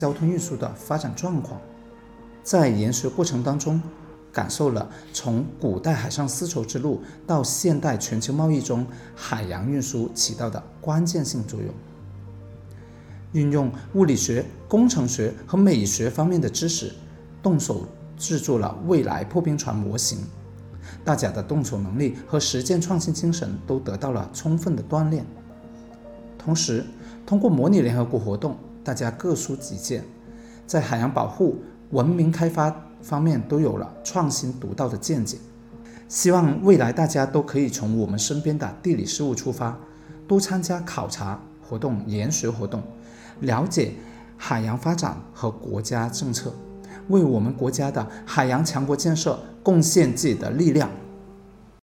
交通运输的发展状况。在研学过程当中，感受了从古代海上丝绸之路到现代全球贸易中海洋运输起到的关键性作用。运用物理学、工程学和美学方面的知识，动手制作了未来破冰船模型，大家的动手能力和实践创新精神都得到了充分的锻炼。同时，通过模拟联合国活动，大家各抒己见，在海洋保护、文明开发方面都有了创新独到的见解。希望未来大家都可以从我们身边的地理事物出发，多参加考察活动、研学活动，了解海洋发展和国家政策，为我们国家的海洋强国建设贡献自己的力量。